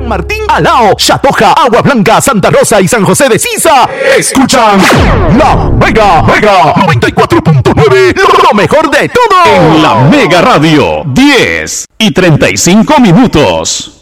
San Martín, Alao, Chatoja, Agua Blanca, Santa Rosa y San José de Sisa. Escuchan la Mega 94.9, lo mejor de todo. En la Mega Radio, 10:35.